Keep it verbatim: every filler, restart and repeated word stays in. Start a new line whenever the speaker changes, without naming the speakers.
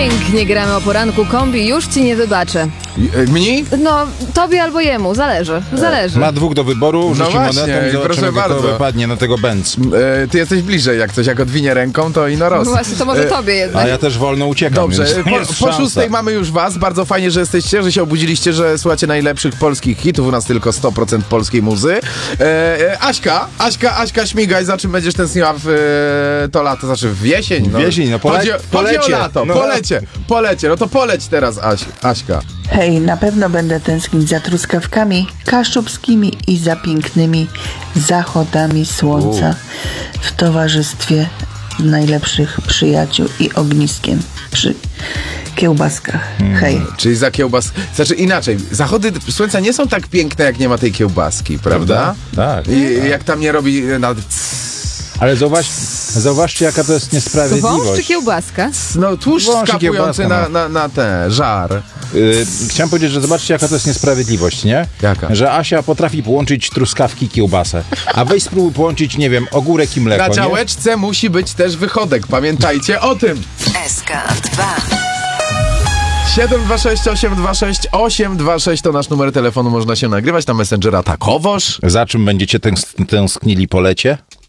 Pięknie gramy o poranku, kombi, już ci nie wybaczę.
Mni?
No, tobie albo jemu, zależy, zależy.
Ma dwóch do wyboru,
No
rzuci
właśnie,
monetą i
proszę
zobaczymy,
bardzo.
kto wypadnie na tego Benz.
E, ty jesteś bliżej, jak coś, jak odwinie ręką, to ino roz.
Właśnie, to może
E,
tobie jednak.
A ja też wolno uciekam,
Dobrze,
więc
po,
jest
po
szansa.
szóstej mamy już was. Bardzo fajnie, że jesteście, że się obudziliście, że słuchacie najlepszych polskich hitów. U nas tylko sto procent polskiej muzy. E, e, Aśka, Aśka, Aśka, śmigaj, za czym będziesz tęskniła w e, to lato, znaczy w jesień. No.
W jesień, no pole-
chodzi, o- chodzi
polecie.
o lato,
No.
polecie, polecie. No to poleć teraz, Aś, Aśka.
Hej, na pewno będę tęsknić za truskawkami kaszubskimi i za pięknymi zachodami słońca w towarzystwie najlepszych przyjaciół i ogniskiem przy kiełbaskach. Hej.
Czyli za kiełbas... Znaczy inaczej, zachody słońca nie są tak piękne, jak nie ma tej kiełbaski, prawda?
Tak.
I jak tam nie robi na...
Ale zauważ, zauważcie, jaka to jest
Wąż czy
niesprawiedliwość.
kiełbaska?
No tłuszcz
Wąż i
skapujący
kiełbaska,
na,
no.
na, na te, żar.
Yy, chciałem powiedzieć, że zobaczcie, jaka to jest niesprawiedliwość, nie?
Jaka?
Że Asia potrafi połączyć truskawki i kiełbasę. A weź spróbuj połączyć, nie wiem, ogórek i mleko,
Na
nie?
działeczce musi być też wychodek, pamiętajcie o tym.
S K dwa.
siedem dwa sześć osiem dwa sześć osiem dwa sześć to nasz numer telefonu, można się nagrywać na Messengera Takowoż.
Za czym będziecie tęs- tęsknili po lecie?